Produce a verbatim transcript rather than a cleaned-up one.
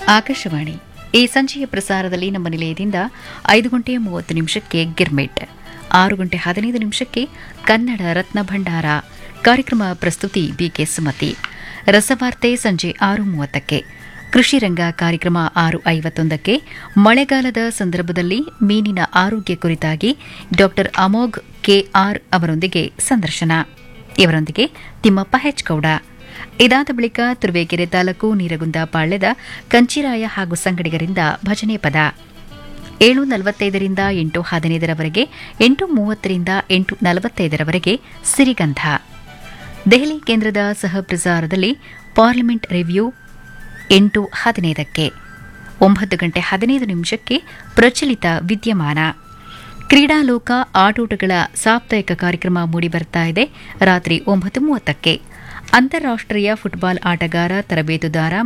ಆಕಾಶವಾಣಿ ಈ ಸಂಜೆಯ ಪ್ರಸಾರದಲ್ಲಿ ನಮ್ಮ ನಿಲಯದಿಂದ ಐದು ಗಂಟೆ ಮೂವತ್ತು ನಿಮಿಷಕ್ಕೆ ಗಿರ್ಮಿಟ್, ಆರು ಗಂಟೆ ಹದಿನೈದು ನಿಮಿಷಕ್ಕೆ ಕನ್ನಡ ರತ್ನ ಭಂಡಾರ ಕಾರ್ಯಕ್ರಮ ಪ್ರಸ್ತುತಿ ಬಿಕೆ ಸುಮತಿ. ರಸವಾರ್ತೆ ಸಂಜೆ ಆರು ಮೂವತ್ತಕ್ಕೆ, ಕೃಷಿ ರಂಗ ಕಾರ್ಯಕ್ರಮ ಆರು ಐವತ್ತೊಂದಕ್ಕೆ, ಮಳೆಗಾಲದ ಸಂದರ್ಭದಲ್ಲಿ ಮೀನಿನ ಆರೋಗ್ಯ ಕುರಿತಾಗಿ ಡಾ ಅಮೋಘ್ ಕೆಆರ್ ಅವರೊಂದಿಗೆ ಸಂದರ್ಶನ. ಇವರೊಂದಿಗೆ ತಿಮ್ಮಪ್ಪ ಹೆಚ್ಗೌಡ. ಇದಾದ ಬಳಿಕ ತುರುವೇಕೆರೆ ತಾಲೂಕು ನೀರಗುಂದ ಪಾಳ್ಯದ ಕಂಚಿರಾಯ ಹಾಗೂ ಸಂಗಡಿಗರಿಂದ ಭಜನೆ ಪದ. ಏಳು ನಲವತ್ತೈದರಿಂದ ಎಂಟು ಹದಿನೈದರವರೆಗೆ, ಎಂಟು ಮೂವತ್ತರಿಂದ ಎಂಟು ನಲವತ್ತೈದರವರೆಗೆ ಸಿರಿಗಂಧ. ದೆಹಲಿ ಕೇಂದ್ರದ ಸಹ ಪ್ರಸಾರದಲ್ಲಿ ಪಾರ್ಲಿಮೆಂಟ್ ರಿವ್ಯೂ ಎಂಟು ಹದಿನೈದಕ್ಕೆ, ಒಂಬತ್ತು ಗಂಟೆ ಹದಿನೈದು ನಿಮಿಷಕ್ಕೆ ಪ್ರಚಲಿತ ವಿದ್ಯಮಾನ. ಕ್ರೀಡಾಲೋಕ ಆಟೋಟಗಳ ಸಾಪ್ತಾಹಿಕ ಕಾರ್ಯಕ್ರಮ ಮೂಡಿಬರ್ತಾ ಇದೆ. ರಾತ್ರಿ ಒಂಬತ್ತು ಮೂವತ್ತಕ್ಕೆ ಅಂತಾರಾಷ್ಟೀಯ ಫುಟ್ಬಾಲ್ ಆಟಗಾರ, ತರಬೇತುದಾರ